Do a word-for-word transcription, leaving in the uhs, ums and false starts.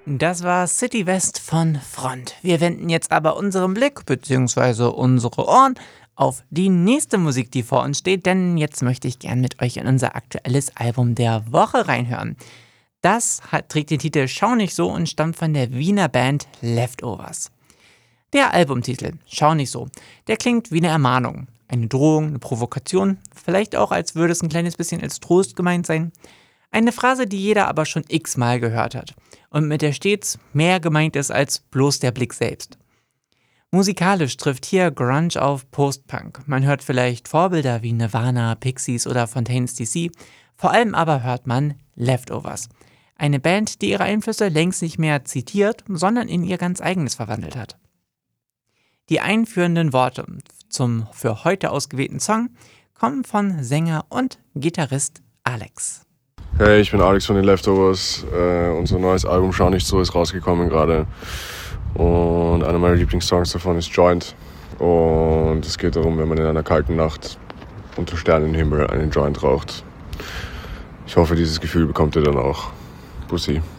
Das war City West von Front. Wir wenden jetzt aber unseren Blick bzw. unsere Ohren auf die nächste Musik, die vor uns steht, denn jetzt möchte ich gern mit euch in unser aktuelles Album der Woche reinhören. Das hat, trägt den Titel Schau nicht so und stammt von der Wiener Band Leftovers. Der Albumtitel Schau nicht so, der klingt wie eine Ermahnung, eine Drohung, eine Provokation, vielleicht auch als würde es ein kleines bisschen als Trost gemeint sein. Eine Phrase, die jeder aber schon x-mal gehört hat und mit der stets mehr gemeint ist als bloß der Blick selbst. Musikalisch trifft hier Grunge auf Post-Punk. Man hört vielleicht Vorbilder wie Nirvana, Pixies oder Fontaines D C, vor allem aber hört man Leftovers. Eine Band, die ihre Einflüsse längst nicht mehr zitiert, sondern in ihr ganz eigenes verwandelt hat. Die einführenden Worte zum für heute ausgewählten Song kommen von Sänger und Gitarrist Alex. Hey, ich bin Alex von den Leftovers. Äh, unser neues Album Schau nicht so ist rausgekommen gerade. Und einer meiner Lieblingssongs davon ist Joint. Und es geht darum, wenn man in einer kalten Nacht unter Sternenhimmel einen Joint raucht. Ich hoffe, dieses Gefühl bekommt ihr dann auch. Bussi.